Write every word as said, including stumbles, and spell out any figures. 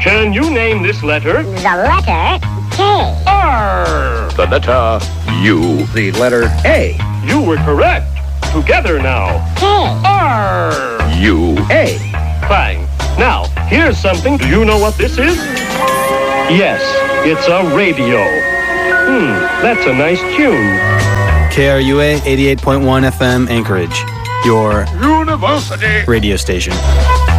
Can you name this letter? The letter K. R. The letter U. The letter A. You were correct. Together now. K. R. U. A. Fine. Now, here's something. Do you know what this is? Yes, it's a radio. Hmm, that's a nice tune. K R U A eighty-eight point one F M Anchorage, your University radio station.